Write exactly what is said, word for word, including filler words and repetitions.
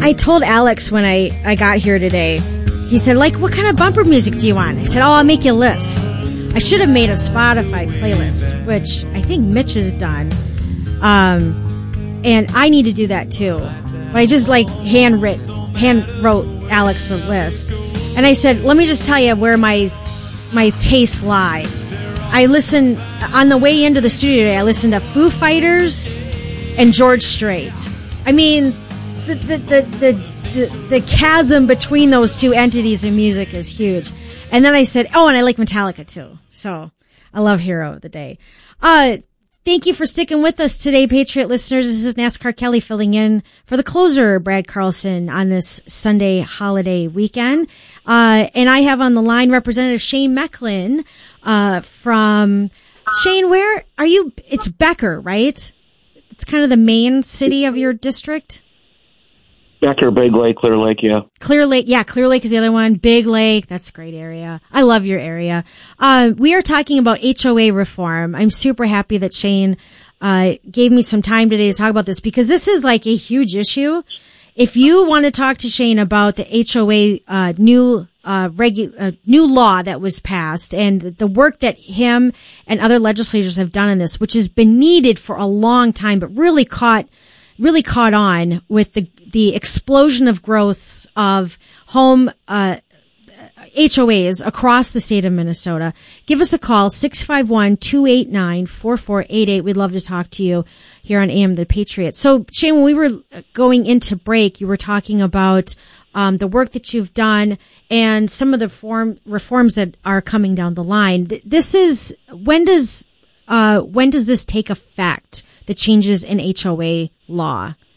I told Alex when I, I got here today, he said, like, what kind of bumper music do you want? I said, oh, I'll make you a list. I should have made a Spotify playlist, which I think Mitch has done. Um, and I need to do that too. But I just like hand writ, hand wrote Alex a list. And I said, let me just tell you where my, my tastes lie. I listen, on the way into the studio today, I listened to Foo Fighters and George Strait. I mean, the, the, the, the, the, the chasm between those two entities in music is huge. And then I said, oh, and I like Metallica too. So I love Hero of the Day. Uh, thank you for sticking with us today, Patriot listeners. This is NASCAR Kelly filling in for the closer, Brad Carlson, on this Sunday holiday weekend. Uh, and I have on the line Representative Shane Mecklin, uh, from Shane, where are you? It's Becker, right? It's kind of the main city of your district. Becker, Big Lake, Clear Lake, yeah. Clear Lake, yeah, Clear Lake is the other one. Big Lake, that's a great area. I love your area. Uh, we are talking about H O A reform. I'm super happy that Shane uh gave me some time today to talk about this because this is like a huge issue. If you want to talk to Shane about the H O A uh new uh regu- uh, new law that was passed and the work that him and other legislators have done on this, which has been needed for a long time, but really caught really caught on with the the explosion of growth of home uh H O As across the state of Minnesota. Give us a call, six five one, two eight nine, four four eight eight. We'd love to talk to you here on A M The Patriot. So, Shane, when we were going into break, you were talking about um the work that you've done and some of the form reforms that are coming down the line. This is, when does uh when does this take effect, the changes in H O A law?